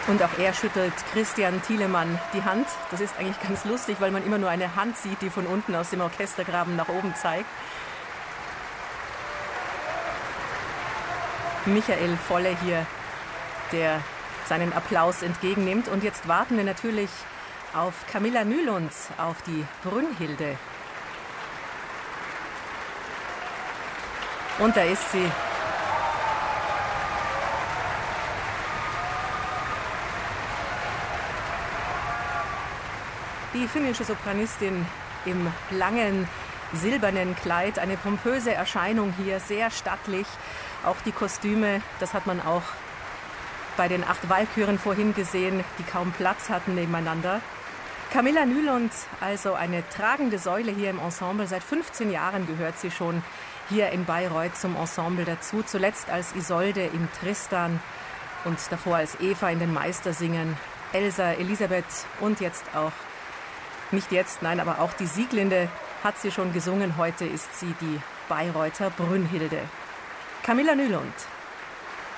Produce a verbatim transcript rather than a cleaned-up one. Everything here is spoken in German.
Und auch er schüttelt Christian Thielemann die Hand. Das ist eigentlich ganz lustig, weil man immer nur eine Hand sieht, die von unten aus dem Orchestergraben nach oben zeigt. Michael Volle hier, der seinen Applaus entgegennimmt. Und jetzt warten wir natürlich auf Camilla Nylund, auf die Brünnhilde. Und da ist sie. Die finnische Sopranistin im langen silbernen Kleid, eine pompöse Erscheinung hier, sehr stattlich. Auch die Kostüme, das hat man auch bei den acht Walküren vorhin gesehen, die kaum Platz hatten nebeneinander. Camilla Nylund, also eine tragende Säule hier im Ensemble. Seit fünfzehn Jahren gehört sie schon hier in Bayreuth zum Ensemble dazu. Zuletzt als Isolde in Tristan und davor als Eva in den Meistersingern. Elsa, Elisabeth und jetzt auch, nicht jetzt, nein, aber auch die Sieglinde hat sie schon gesungen. Heute ist sie die Bayreuther Brünnhilde. Camilla Nylund.